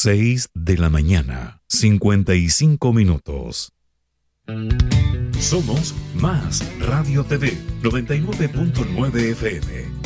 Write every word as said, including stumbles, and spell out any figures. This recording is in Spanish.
seis de la mañana, cincuenta y cinco minutos. Somos Más Radio T V, noventa y nueve punto nueve F M.